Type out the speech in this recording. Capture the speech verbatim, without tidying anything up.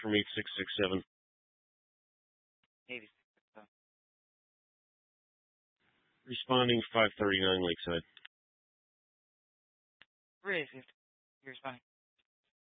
from eight six six seven. eighty-six. Responding five thirty-nine Lakeside. three eighty. You're responding.